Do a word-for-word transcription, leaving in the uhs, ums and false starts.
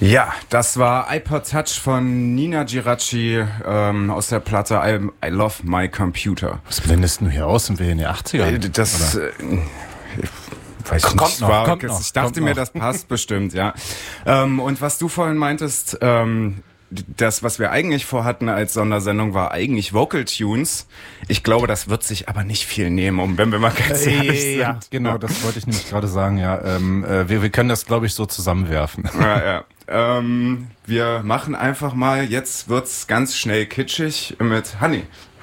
Ja, das war iPod Touch von Nina Giraci ähm, aus der Platte I, I Love My Computer. Was blendest du hier aus? Sind wir in den achtzigern? Äh, das... Äh, Weiß kommt nicht, noch, war, kommt ich noch, dachte kommt mir, noch. das passt bestimmt, ja. Ähm, und was du vorhin meintest, ähm, das, was wir eigentlich vorhatten als Sondersendung, war eigentlich Vocal Tunes. Ich glaube, das wird sich aber nicht viel nehmen, um, wenn wir mal ganz ehrlich sind. Ja, genau, das wollte ich nämlich gerade sagen, ja. Ähm, äh, wir, wir können das, glaube ich, so zusammenwerfen. Ja, ja. Ähm, wir machen einfach mal, jetzt wird's ganz schnell kitschig mit Honey.